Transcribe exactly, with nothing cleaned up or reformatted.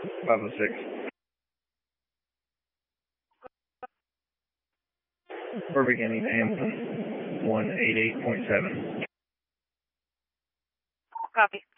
five oh six. We're beginning Anthem one eighty-eight point seven. Copy.